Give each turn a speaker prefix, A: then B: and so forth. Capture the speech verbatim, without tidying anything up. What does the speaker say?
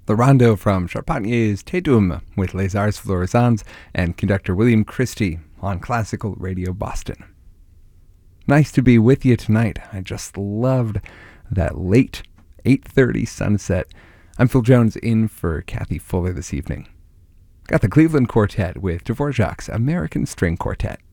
A: The Rondo from Charpentier's Te Deum with Les Arts Florissants and conductor William Christie on Classical Radio Boston. Nice to be with you tonight. I just loved that late eight thirty sunset. I'm Phil Jones in for Kathy Fuller this evening. Got the Cleveland Quartet with Dvorak's American String Quartet.